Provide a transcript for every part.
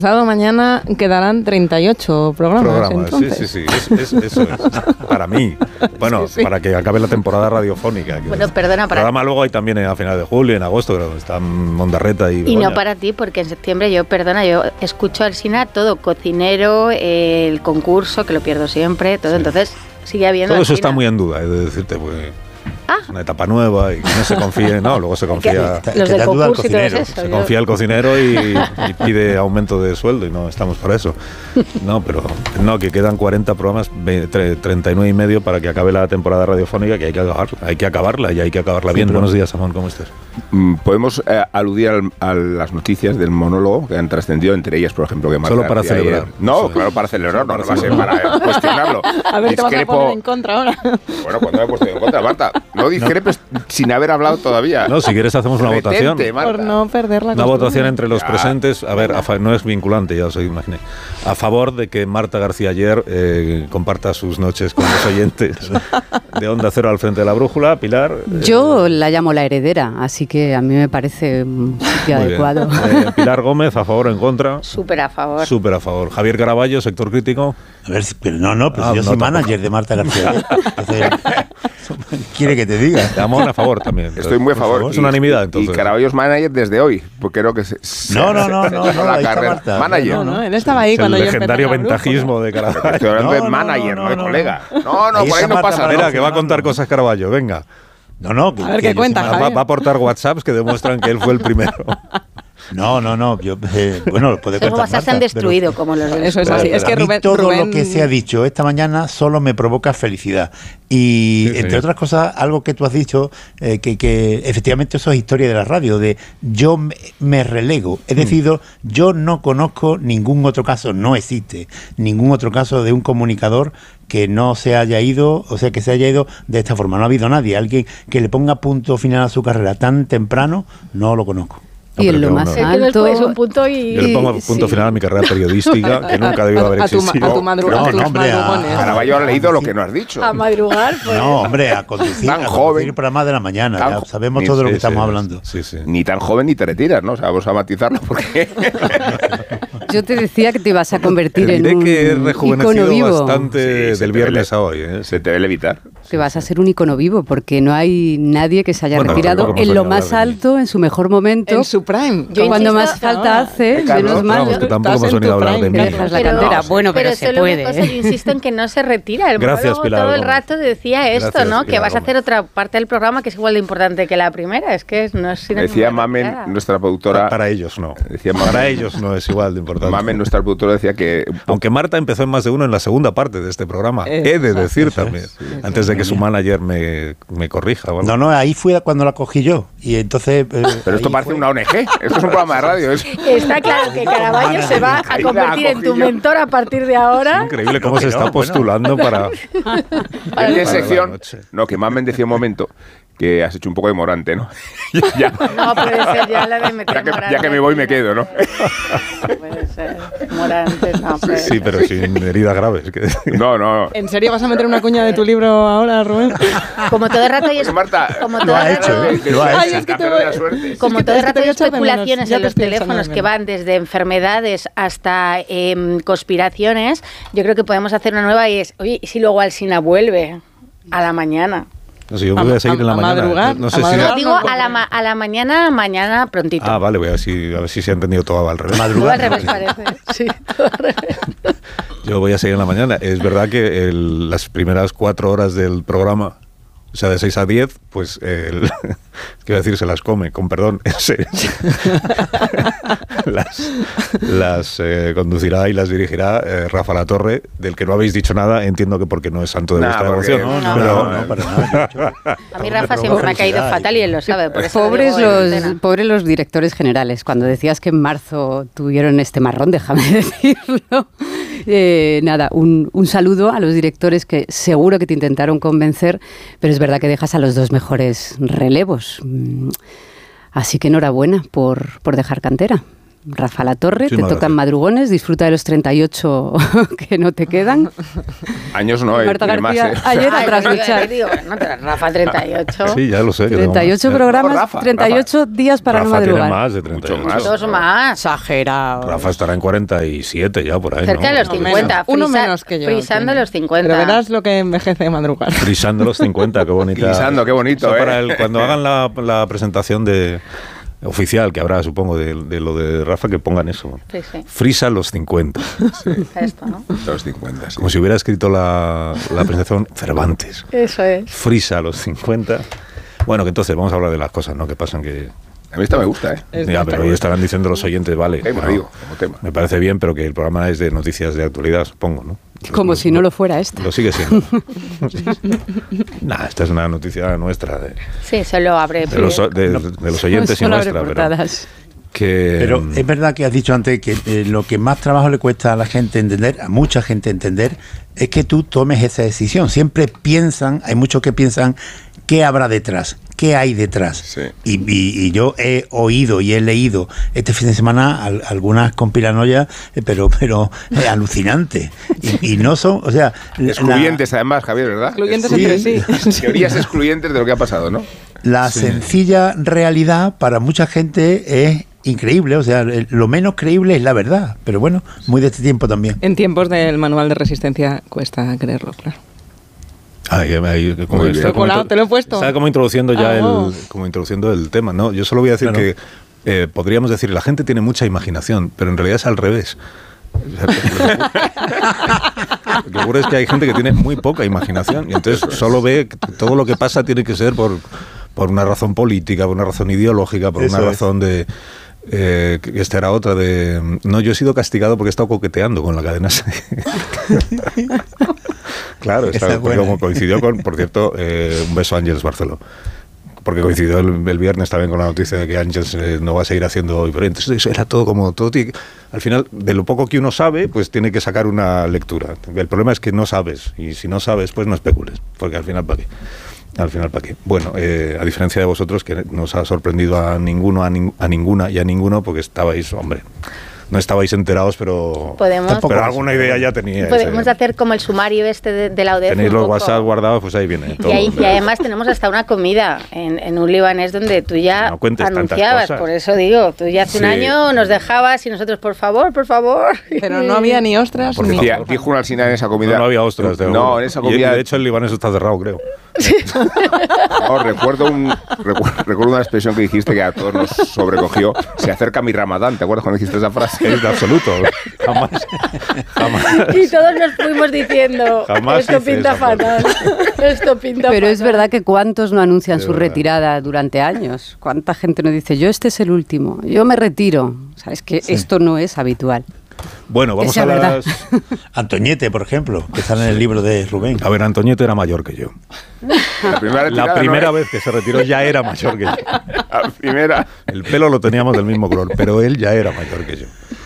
Pasado mañana quedarán 38 programas entonces. Sí, eso es. Para mí. Bueno, sí. Para que acabe la temporada radiofónica. Bueno, perdona, el programa luego hay también a finales de julio, en agosto, donde están Mondarreta y no para ti, porque en septiembre yo escucho al Sina todo, cocinero, el concurso, que lo pierdo siempre, todo, sí. Entonces sigue habiendo... Todo eso está muy en duda, he de decirte, porque... Es una etapa nueva y no se confíe, no, luego se confía. Los del concurso y todo eso. Se confía el cocinero y pide aumento de sueldo y no estamos para eso. No, pero no, que quedan 40 programas, 39 y medio para que acabe la temporada radiofónica, que hay que acabarla y hay que acabarla bien. Buenos días, Amón, ¿cómo estás? Podemos aludir a las noticias del monólogo que han trascendido, entre ellas, por ejemplo, que Marta solo para celebrar. No, claro, para celebrar, no va a ser para cuestionarlo. A ver, te vas a poner en contra ahora. Bueno, cuando me he puesto en contra, Marta. No discrepes sin haber hablado todavía. No, si quieres hacemos una votación. Por no perder la Una votación entre los presentes. A ver, no es vinculante, ya os imaginé. A favor de que Marta García Aller comparta sus noches con los oyentes de Onda Cero al frente de la brújula. Pilar. Yo la llamo la heredera, así que a mí me parece un sitio adecuado. Pilar Gómez, ¿a favor o en contra? Súper a favor. Súper a favor. Javier Caraballo, sector crítico. A ver, pero yo soy manager de Marta García. ¿Quiere que te diga? Amón a favor también. Estoy muy a favor. Es unanimidad, entonces. Y Caraballo es manager desde hoy, porque creo que no, la carrera. Marta. Manager. No, él estaba ahí cuando yo empecé. El legendario ventajismo de Caraballo. Estoy hablando de manager, no de colega. No, por ahí no pasa nada. Espera, que va a contar cosas Caraballo, venga. No. A ver qué cuenta, Javier. Va a aportar WhatsApps que demuestran que él fue el primero. No. Yo, bueno, puede contar Marta, se han destruido como los de... Eso es así. Es que Rubén... Todo lo que se ha dicho esta mañana solo me provoca felicidad. Y sí, entre otras cosas, algo que tú has dicho, que efectivamente eso es historia de la radio, de yo me relego. Es decir, yo no conozco ningún otro caso, no existe ningún otro caso de un comunicador que no se haya ido, o sea, que se haya ido de esta forma. No ha habido nadie. Alguien que le ponga punto final a su carrera tan temprano, no lo conozco. Y en lo más alto... Es un punto y... Yo le pongo punto final a mi carrera periodística, que nunca debió haber existido. A tu madrugar. No, hombre, Caraballo ha leído lo que no has dicho. A madrugar, pues... No, hombre, a conducir para más de la mañana. Ya sabemos todo lo que estamos hablando. Sí. Ni tan joven ni te retiras, ¿no? O sea, vamos a matizarlo porque... Yo te decía que te ibas a convertir en un que he rejuvenecido icono vivo. Bastante del viernes a hoy. Se te debe evitar. Que vas a ser un icono vivo, porque no hay nadie que se haya retirado en lo más alto, en su mejor momento. En su prime. Cuando más falta hace, menos mal. Vamos, que tampoco hemos venido a hablar de mí. Dejas la cantera. Bueno, pero se puede. Cosa, yo insisto en que no se retira. El Gracias, Pilar. Todo el rato decía esto, Gracias, ¿no? Que Pilar vas a hacer otra parte del programa que es igual de importante que la primera. Es que no es... Decía Mamen, nuestra productora... Para ellos no. Para ellos no es igual de importante. Mamen, nuestra productora, decía que... Aunque Marta empezó en Más de Uno en la segunda parte de este programa. He de decir también. Antes de que su manager me corrija. Bueno. No, ahí fue cuando la cogí yo. Y entonces... Pero esto parece una ONG. Esto es un programa de radio. Está claro que Caraballo se va a convertir en tu mentor a partir de ahora. Es increíble cómo se está postulando para la sección. No, que Mamen decía un momento que has hecho un poco de Morante, ¿no? No puede ser, ya la de meter Morante. Ya que me voy me quedo, ¿no? No puede ser. Morante, no. Sí, pero sin heridas graves. No. ¿En serio vas a meter una cuña de tu libro ahora, Rubén? Como todo el rato hay... Marta, como todo el rato... Como todo el rato hay especulaciones en los teléfonos que van desde enfermedades hasta conspiraciones, yo creo que podemos hacer una nueva y es, oye, ¿y si luego Alsina vuelve a la mañana? No sé, yo voy a seguir en la mañana. Madrugar, no sé no, digo a la mañana prontito. Ah, vale, voy a ver si se ha entendido todo al revés. Todo al revés parece. Sí, todo al revés. Yo voy a seguir en la mañana. Es verdad que las primeras 4 horas del programa, o sea, de 6 a 10, pues, quiero decir, se las come, con perdón, las conducirá y las dirigirá Rafa Latorre, del que no habéis dicho nada, entiendo que porque no es santo de vuestra devoción. No, para nada. A mí Rafa siempre me ha caído fatal y él lo sabe. Por eso pobres los directores generales, cuando decías que en marzo tuvieron este marrón, déjame decirlo. Nada, un saludo a los directores que seguro que te intentaron convencer, pero es verdad que dejas a los 2 mejores relevos. Así que enhorabuena por dejar cantera. Rafa Latorre, te tocan madrugones, disfruta de los 38 que no te quedan. Años no, Marta García, más, ayer a trasluchar. Rafa, 38. Sí, ya lo sé. 38 programas, 38 días para Rafa no madrugar. Tiene más de 38. Mucho más. Dos más. Exagerado. Rafa estará en 47 ya por ahí, Cerca de los 50. Uno menos que yo. Frisando los 50. Pero verás lo que envejece de madrugar. Frisando los 50, qué bonita. Frisando, qué bonito, cuando hagan la presentación oficial, que habrá, supongo, de lo de Rafa, que pongan eso. Sí. Frisa los 50. Sí. Esto, ¿no? Los 50, sí. Como si hubiera escrito la presentación Cervantes. Eso es. Frisa los 50. Bueno, que entonces vamos a hablar de las cosas, ¿no? Que pasan que... A mí esta me gusta, Ya, pero hoy estarán diciendo los oyentes, vale. Como tema. Me parece bien, pero que el programa es de noticias de actualidad, supongo, ¿no? Como si no lo fuera esta. Lo sigue siendo. Esta es una noticia nuestra. Sí, solo abre... De los oyentes y nuestra, pero es verdad que has dicho antes que lo que más trabajo le cuesta a la gente entender, a mucha gente entender, es que tú tomes esa decisión. Siempre piensan, hay muchos que piensan, ¿qué habrá detrás? ¿Qué hay detrás? Sí. Y yo he oído y he leído este fin de semana algunas conspiranoias, pero alucinantes. Y no son, o sea... Excluyentes además, Javier, ¿verdad? Excluyentes entre sí. Teorías excluyentes de lo que ha pasado, ¿no? La sencilla realidad para mucha gente es increíble, o sea, lo menos creíble es la verdad, pero bueno, muy de este tiempo también. En tiempos del manual de resistencia cuesta creerlo, claro. Te lo he puesto. Está como introduciendo ya el tema, ¿no? Yo solo voy a decir que podríamos decir, la gente tiene mucha imaginación, pero en realidad es al revés. Lo que ocurre es que hay gente que tiene muy poca imaginación y entonces solo ve que todo lo que pasa tiene que ser por una razón política, por una razón ideológica, por una razón de... que esta era otra de... No, yo he sido castigado porque he estado coqueteando con la cadena. Claro, porque como coincidió con, por cierto, un beso a Ángeles Barceló, porque coincidió el viernes también con la noticia de que Ángeles no va a seguir haciendo hoy, pero entonces era todo como todo. Al final, de lo poco que uno sabe, pues tiene que sacar una lectura. El problema es que no sabes, y si no sabes, pues no especules, porque al final, ¿para qué? Bueno, a diferencia de vosotros, que nos ha sorprendido a ninguno, a ninguna y a ninguno, porque estabais, hombre... No estabais enterados, pero alguna idea ya teníais. Podemos hacer como el sumario de la UDEF. Tenéis los WhatsApp guardados, pues ahí viene. Todo. Y además tenemos hasta una comida en un libanés donde tú ya anunciabas. Por eso digo, tú ya hace un año nos dejabas y nosotros, por favor. Pero no había ni ostras. Dijo una Alsina en esa comida. No había ostras. No, en esa comida. Y de hecho el libanés está cerrado, creo. Recuerdo una expresión que dijiste que a todos nos sobrecogió. Se acerca mi Ramadán. ¿Te acuerdas cuando dijiste esa frase? En absoluto. Jamás. Y todos nos fuimos diciendo, esto pinta fatal. Pero es verdad que cuántos no anuncian su retirada durante años. Cuánta gente nos dice, este es el último, yo me retiro. Sabes que esto no es habitual. Bueno, vamos a las... Antoñete, por ejemplo, que está en el libro de Rubén. A ver, Antoñete era mayor que yo. La primera vez que se retiró ya era mayor que yo. La primera. El pelo lo teníamos del mismo color, pero él ya era mayor que yo.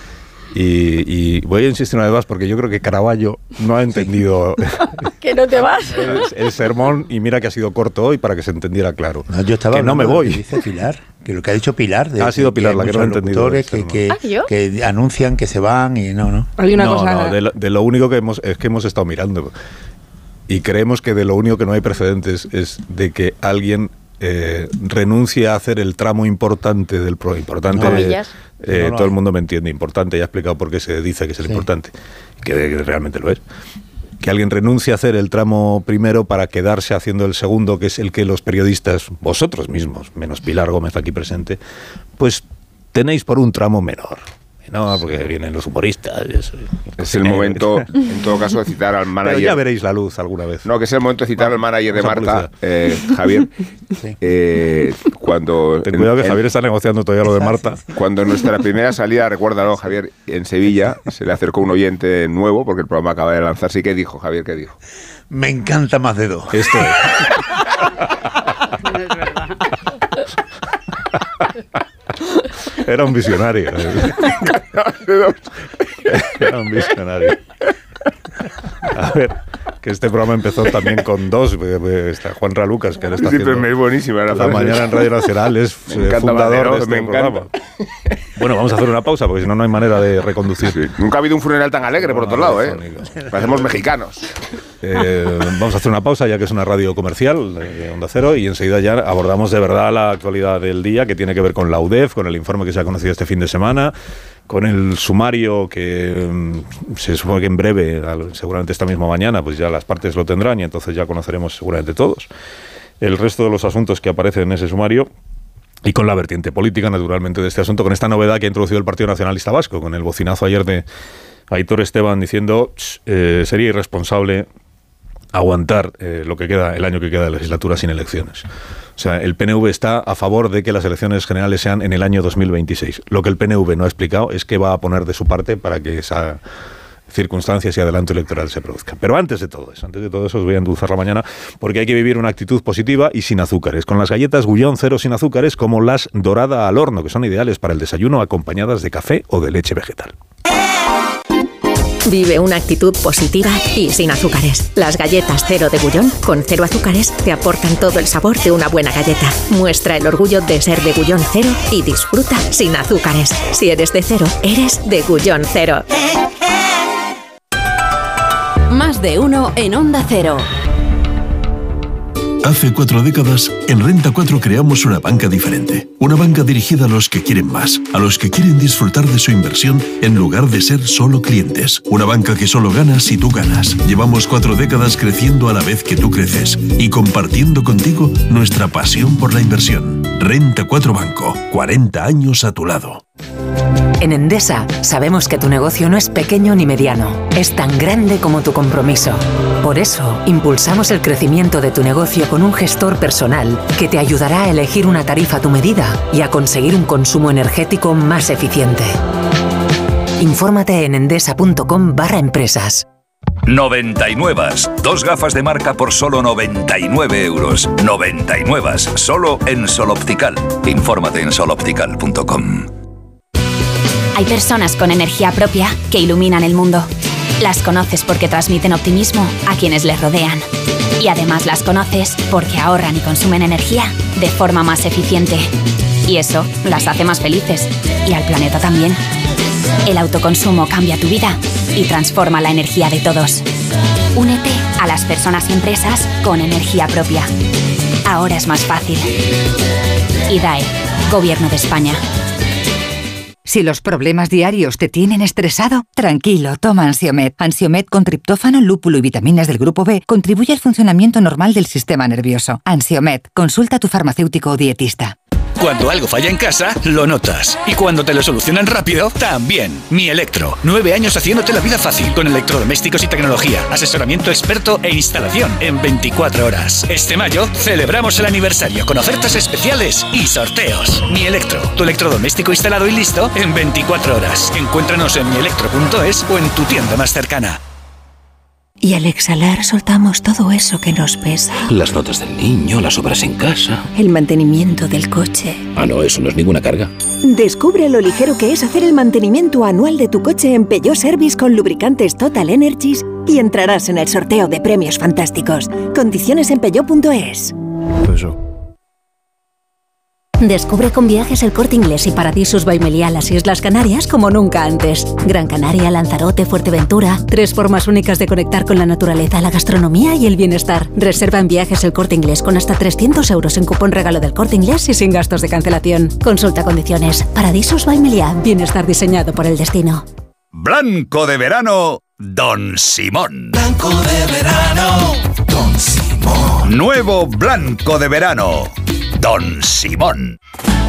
Y voy a insistir una vez más porque yo creo que Caravaggio no ha entendido que no te vas el sermón, y mira que ha sido corto hoy para que se entendiera claro. Yo estaba que no me voy. Dice Pilar, que lo que ha dicho Pilar. Ha sido Pilar la que no ha entendido. Que anuncian que se van y no. Hay una cosa. No, de lo único que hemos estado mirando y creemos que de lo único que no hay precedentes es de que alguien renuncie a hacer el tramo importante del importante. Todo el mundo me entiende, importante, ya he explicado por qué se dice que es el importante, que realmente lo es. Que alguien renuncie a hacer el tramo primero para quedarse haciendo el segundo, que es el que los periodistas, vosotros mismos, menos Pilar Gómez aquí presente, pues tenéis por un tramo menor. No, porque vienen los humoristas. Es el momento, en todo caso, de citar al manager. Pero ya veréis la luz alguna vez. No, que es el momento de citar al manager de Marta, Javier. Cuando ten cuidado que Javier está negociando todavía lo de Marta. Cuando en nuestra primera salida, recuérdalo, Javier, en Sevilla, se le acercó un oyente nuevo, porque el programa acaba de lanzarse. ¿Y qué dijo, Javier? ¿Qué dijo? Me encanta Más de Dos. Esto es. No es verdad. Era un visionario. Era un visionario. A ver, que este programa empezó también con dos. Está Juan Ralucas, que ahora está haciendo es buenísima la mañana en Radio Nacional, es fundador de este programa. Bueno, vamos a hacer una pausa porque si no, no hay manera de reconducir. Sí. Nunca ha habido un funeral tan alegre, por otro lado, ¿eh? Parecemos mexicanos. Vamos a hacer una pausa, ya que es una radio comercial de Onda Cero, y enseguida ya abordamos de verdad la actualidad del día, que tiene que ver con la UDEF, con el informe que se ha conocido este fin de semana, con el sumario que se supone que en breve, seguramente esta misma mañana, pues ya las partes lo tendrán y entonces ya conoceremos seguramente todos el resto de los asuntos que aparecen en ese sumario, y con la vertiente política, naturalmente, de este asunto, con esta novedad que ha introducido el Partido Nacionalista Vasco, con el bocinazo ayer de Aitor Esteban diciendo sería irresponsable aguantar lo que queda, el año que queda de legislatura sin elecciones. O sea, el PNV está a favor de que las elecciones generales sean en el año 2026. Lo que el PNV no ha explicado es qué va a poner de su parte para que esa circunstancias y adelanto electoral se produzcan. Pero antes de todo eso os voy a endulzar la mañana, porque hay que vivir una actitud positiva y sin azúcares, con las galletas Gullón Cero sin azúcares, como las dorada al horno, que son ideales para el desayuno, acompañadas de café o de leche vegetal. Vive una actitud positiva y sin azúcares. Las galletas Cero de Gullón, con 0 azúcares, te aportan todo el sabor de una buena galleta. Muestra el orgullo de ser de Gullón Cero y disfruta sin azúcares. Si eres de cero, eres de Gullón Cero. Más de uno en Onda Cero. Hace 4 décadas, en Renta 4 creamos una banca diferente. Una banca dirigida a los que quieren más, a los que quieren disfrutar de su inversión en lugar de ser solo clientes. Una banca que solo gana si tú ganas. Llevamos 4 décadas creciendo a la vez que tú creces y compartiendo contigo nuestra pasión por la inversión. Renta 4 Banco, 40 años a tu lado. En Endesa sabemos que tu negocio no es pequeño ni mediano, es tan grande como tu compromiso. Por eso, impulsamos el crecimiento de tu negocio con un gestor personal que te ayudará a elegir una tarifa a tu medida y a conseguir un consumo energético más eficiente. Infórmate en endesa.com/empresas. 99. 2 gafas de marca por solo 99 euros. 99. Solo en Sol Optical. Infórmate en soloptical.com. Hay personas con energía propia que iluminan el mundo. Las conoces porque transmiten optimismo a quienes les rodean. Y además las conoces porque ahorran y consumen energía de forma más eficiente. Y eso las hace más felices. Y al planeta también. El autoconsumo cambia tu vida y transforma la energía de todos. Únete a las personas y empresas con energía propia. Ahora es más fácil. IDAE, Gobierno de España. Si los problemas diarios te tienen estresado, tranquilo, toma Ansiomed. Ansiomed con triptófano, lúpulo y vitaminas del grupo B contribuye al funcionamiento normal del sistema nervioso. Ansiomed, consulta a tu farmacéutico o dietista. Cuando algo falla en casa, lo notas. Y cuando te lo solucionan rápido, también. Mi Electro. 9 años haciéndote la vida fácil con electrodomésticos y tecnología. Asesoramiento experto e instalación en 24 horas. Este mayo celebramos el aniversario con ofertas especiales y sorteos. Mi Electro. Tu electrodoméstico instalado y listo en 24 horas. Encuéntranos en mielectro.es o en tu tienda más cercana. Y al exhalar soltamos todo eso que nos pesa. Las notas del niño, las obras en casa. El mantenimiento del coche. Ah, no, eso no es ninguna carga. Descubre lo ligero que es hacer el mantenimiento anual de tu coche en Peugeot Service con lubricantes Total Energies y entrarás en el sorteo de premios fantásticos. Condiciones en peugeot.es. Descubre con Viajes El Corte Inglés y Paradisus by Meliá las Islas Canarias como nunca antes. Gran Canaria, Lanzarote, Fuerteventura. 3 formas únicas de conectar con la naturaleza, la gastronomía y el bienestar. Reserva en Viajes El Corte Inglés con hasta 300 euros en cupón regalo del Corte Inglés y sin gastos de cancelación. Consulta condiciones. Paradisus by Meliá. Bienestar diseñado por el destino. Blanco de verano, Don Simón. Blanco de verano, Don Simón. Nuevo Blanco de verano, Don Simón.